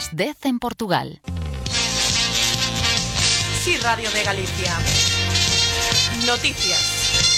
As 10 en Portugal. Sí, Radio de Galicia. Noticias.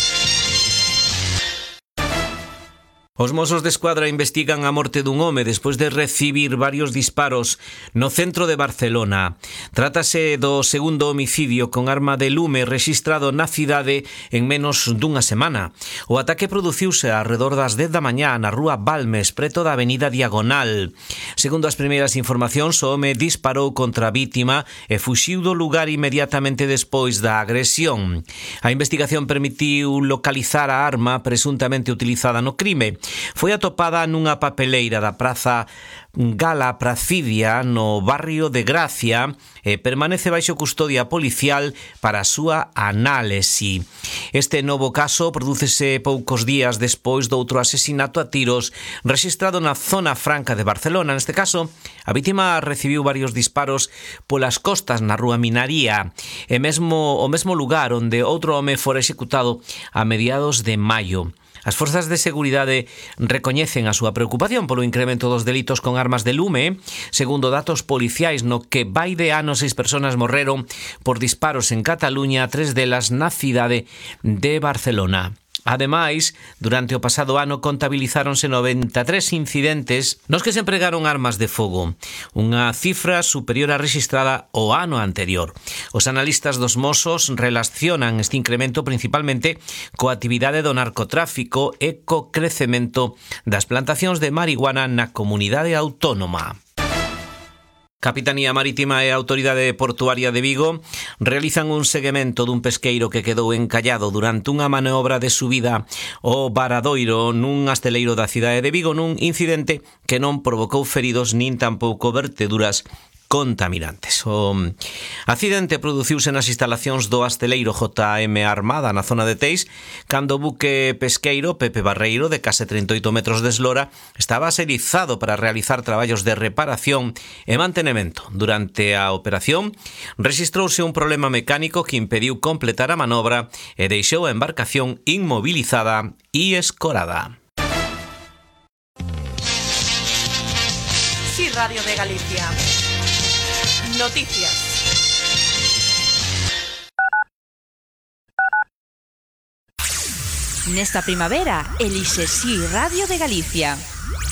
Os Mossos de Escuadra investigan a morte dun home despois de recibir varios disparos no centro de Barcelona. Trátase do segundo homicidio con arma de lume rexistrado na cidade en menos dunha semana. O ataque produciuse arredor das 10 da mañá na rúa Balmes, preto da avenida Diagonal. Segundo as primeiras informacións, o home disparou contra a vítima e fuxiu do lugar inmediatamente despois da agresión. A investigación permitiu localizar a arma presuntamente utilizada no crime. Foi atopada nunha papeleira da Praza Gala Pracidia no barrio de Gracia e permanece baixo custodia policial para a súa análise. Este novo caso prodúcese poucos días despois doutro asesinato a tiros rexistrado na zona franca de Barcelona. Neste caso, a vítima recibiu varios disparos polas costas na rúa Minaría e o mesmo lugar onde outro home fora executado a mediados de maio. As forzas de seguridade recoñecen a súa preocupación polo incremento dos delitos con armas de lume. Segundo datos policiais, no que vai de ano 6 persoas morreron por disparos en Cataluña, 3 delas na cidade de Barcelona. Ademais, durante o pasado ano contabilizáronse 93 incidentes nos que se empregaron armas de fogo, unha cifra superior á rexistrada o ano anterior. Os analistas dos Mossos relacionan este incremento principalmente coa actividade do narcotráfico e co crecemento das plantacións de marihuana na comunidade autónoma. Capitanía Marítima e a Autoridade Portuaria de Vigo realizan un seguimento dun pesqueiro que quedou encallado durante unha maniobra de subida ao Varadoiro nun asteleiro da cidade de Vigo nun incidente que non provocou feridos nin tampouco verteduras contaminantes. O accidente produciuse nas instalacións do asteleiro JM Armada na zona de Teis, cando o buque pesqueiro Pepe Barreiro, de case 38 metros de eslora, estaba aserizado para realizar traballos de reparación e mantenimento. Durante a operación, rexistrouse un problema mecánico que impediu completar a manobra e deixou a embarcación inmobilizada e escorada. Sí, Radio de Galicia. Noticias. Nesta primavera, elixe Sí Radio de Galicia.